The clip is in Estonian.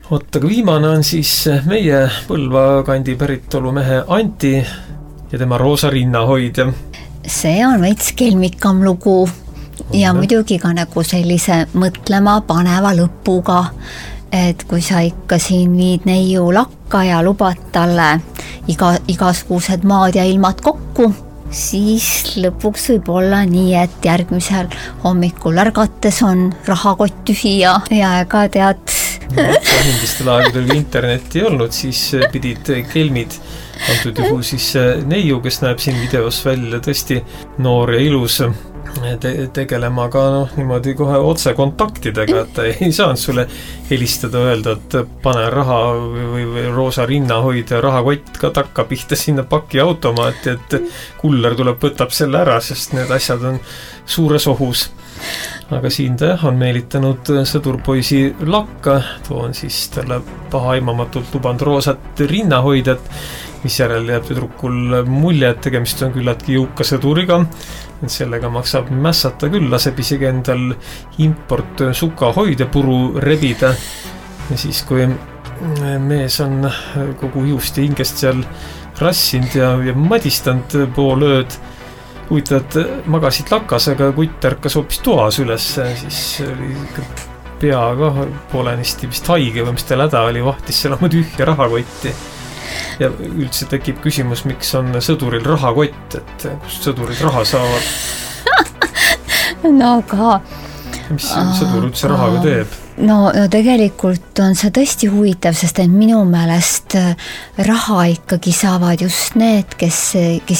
Aga viimane on siis meie Põlva kandi päritolu mehe Anti ja tema roosa rinnahoidja. See on veits kelmikam lugu ja muidugi ka nagu sellise mõtlema paneva lõpuga, et kui sa ikka siin viid neiu lakka ja lubad talle igasugused maad ja ilmad kokku, siis lõpuks võib olla nii, et järgmisel hommikul ärgates on rahakott tühi ja ega tead. Endistel aegadel internetti ei olnud, siis pidid kelmid, antud juhul siis neiu, kes näeb siin videos välja tõesti noor ja ilus, tegelema ka niimoodi kohe otse kontaktidega, et ta ei saanud sulle helistada, öelda, et pane raha või roosa rinnahoid ja rahakott ka takka pihta sinna pakiautomaati, et kuller tuleb, võtab selle ära, sest need asjad on suures ohus. Aga siin ta on meelitanud sõdurpoisi lakka, too on siis talle pahaimamatult lubanud roosat rinnahoidjat, mis järel jääb tüdrukul mulje, et tegemist on küllaltki jõuka sõduriga, et sellega maksab mässata küll, laseb isegi endal import sukahoidjapuru rebida ja siis, kui mees on kogu ihust ja hingest seal rassinud ja madistanud pool ööd, kuitad magasid lakas, aga kutt ärkas hoopis toas üles, siis oli pea ka poolenisti vist haige või mis tal häda oli, vahtis seal oma tühja rahakotti. Ja üldse tekib küsimus, miks on sõduril rahakott, et kust sõdurid raha saavad? No aga... Mis sõdur üldse rahaga teeb? No tegelikult on see tõesti huvitav, sest minu meelest raha ikkagi saavad just need, kes